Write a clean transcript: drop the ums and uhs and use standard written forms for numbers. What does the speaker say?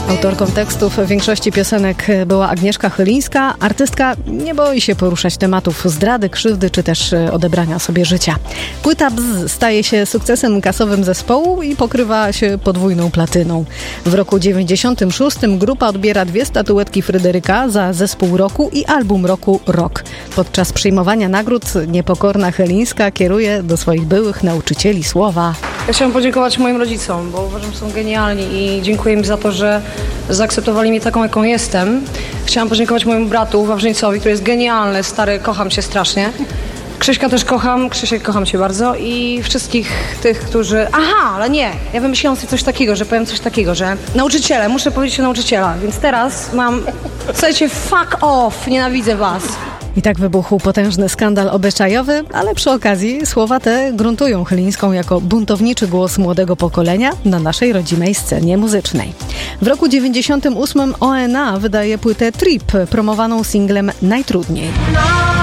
Autorką tekstów większości piosenek była Agnieszka Chylińska. Artystka nie boi się poruszać tematów zdrady, krzywdy czy też odebrania sobie życia. Płyta Bzz staje się sukcesem kasowym zespołu i pokrywa się podwójną platyną. W roku 96 grupa odbiera 2 statuetki Fryderyka za zespół roku i album roku Rok. Podczas przyjmowania nagród niepokorna Chylińska kieruje do swoich byłych nauczycieli słowa. Ja chciałam podziękować moim rodzicom, bo uważam, że są genialni i dziękuję im za to, że zaakceptowali mnie taką, jaką jestem. Chciałam podziękować mojemu bratu Wawrzyńcowi, który jest genialny, stary, kocham cię strasznie. Krzyśka też kocham, Krzysiek, kocham cię bardzo i wszystkich tych, którzy... Aha, ale nie, ja wymyśliłam sobie coś takiego, że powiem coś takiego, że nauczyciele, muszę powiedzieć o nauczyciela, więc teraz mam, słuchajcie, fuck off, nienawidzę was. I tak wybuchł potężny skandal obyczajowy, ale przy okazji słowa te gruntują Chylińską jako buntowniczy głos młodego pokolenia na naszej rodzimej scenie muzycznej. W roku 98 ONA wydaje płytę Trip, promowaną singlem Najtrudniej.